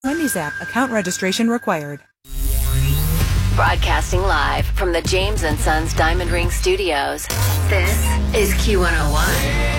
Wendy's app. Account registration required. Broadcasting live from the James & Sons Diamond Ring Studios. This is Q101.